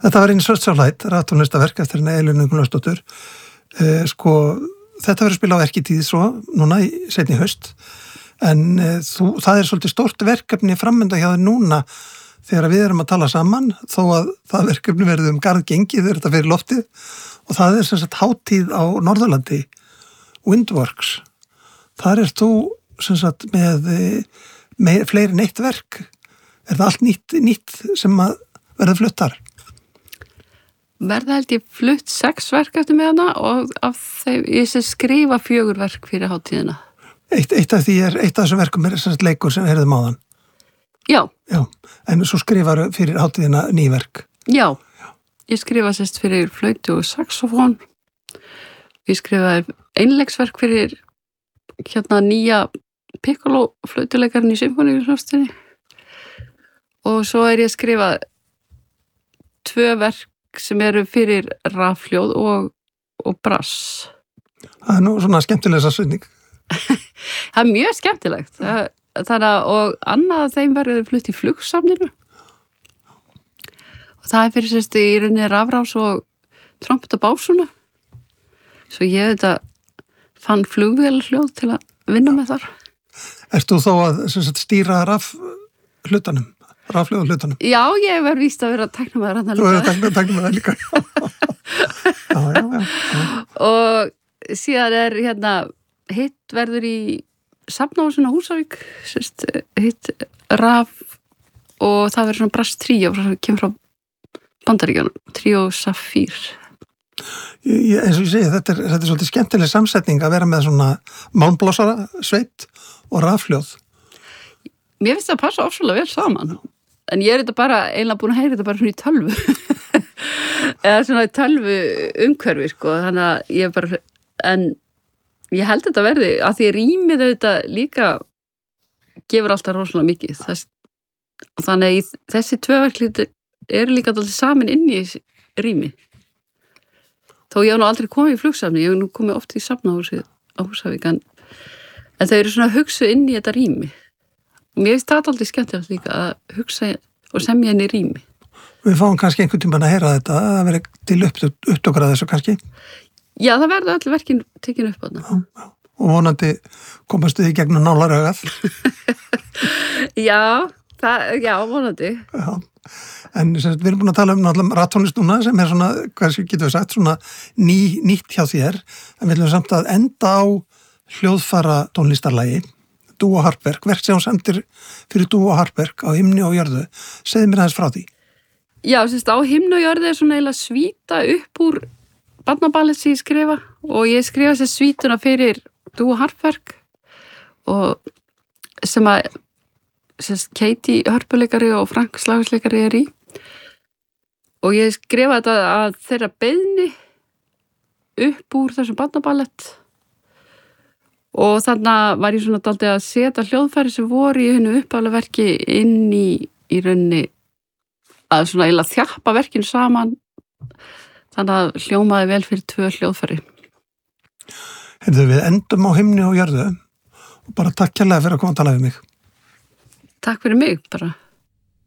Þetta var einn Search-of-Light, tónlistarverk eftir henni Elínu Gunnarsdóttur. Þetta verður spilað á Erkitíð svo, núna seinni í haust, en það er svolítið stórt verkefni framönda hjá þér núna þegar við erum að tala saman, þó að það verkefni verður garð gengið þegar þetta fyrir loftið, og það er sem sagt hátíð á Norðurlandi, Windworks. Þar er þú sem sagt með fleiri en eitt verk. Er það allt nýtt sem að verður flutt þar? Verða held ég flutt 6 verk eftir með hana og af þeim ég sé skrifa 4 verk fyrir hátíðina. Eitt af þessum verkum er sem sagt leikur sem heyrðum áðan. Já. Já, en svo skrifar fyrir hátíðina ný verk. Já, ég skrifa sérst fyrir flautu og saxofón. Ég skrifaði einleiksverk fyrir nýja piccolo flautuleikarinn í symfóníuhljómsveitinni. Og svo ég að skrifa 2 verk sem eru fyrir rafhljóð og brass. Það er nú svona skemmtileg samsetning. Það er mjög skemmtilegt. Og annað af þeim verður flutt í flugsafninu. Og það er fyrir sérst í rauninni rafrás og trompet og básuna. Svo ég fann flugvélhljóð til að vinna með þar. Ert þú þó að stýra rafhlutanum? Rafhljóðhlutanum? Já, ég verður víst að vera að tekna með það líka. Þú verður að tekna með það líka. Já. Og síðan er hitt verður í Safnahúsinu á Húsavík, hitt raf og það verður svona brass tríó sem kemur frá Bandaríkjunum, tríó Safír. Eins og ég segi, þetta er svolítið skemmtileg samsetning að vera með svona málmblásara, sveit og rafhljóð. Mér finnst það að passa ofsalega vel saman. En ég er bara eiginlega búin að heyra þetta bara svona í tölvu. Eða svona í tölvu umhverfi, sko. Þannig að ég bara, en ég held þetta verði, að því rýmið auðvitað líka gefur alltaf rosalega mikið. Þannig að þessi 2 verklítur eru líka alltaf saman inn í rými. Þó ég hef nú aldrei komið í flugsafni, ég hef nú komið oft í Safnahúsið á Húsavík, en þau eru svona hugsuð inn í þetta rými. Mér finnst það aldrei skemmtilegt líka að hugsa og semja henni í rými. Við fáum kannski einhvern tímann að heyra þetta, að vera til upptökur að þessu kannski? Já, það verður allir verkin tekin upp á þarna. Já. Og vonandi komastu þið gegnum nálarögað. Já, vonandi. Já. En við erum búin að tala um rattónlist núna sem er svona, hvað getur við sagt, svona nýtt hjá þér, en við viljum samt að enda á hljóðfara tónlistarlagi, Dúo Harpverk, verk sem hún sendir fyrir Dúo Harpverk á Himni og jörðu. Segðu mér aðeins frá því. Já, á Himni og jörðu er svona eiginlega svíta upp úr barnaballet sem ég skrifa og ég skrifa sér svítuna fyrir Dúo Harpverk og sem að Katie hörpuleikari og Frank slagsleikari er í og ég skrifa þetta að þeirra beiðni upp úr þessum barnaballett og þannig var ég svona dálítið að setja hljóðfæri sem voru í hennu uppálega verki inn í rauninni að svona eiginlega þjappa verkinu saman þannig að hljómaði vel fyrir 2 hljóðfæri. Heyrðu, við endum á Himni og jörðu og bara takk kærlega fyrir að koma að tala við mig. Takk fyrir mig bara.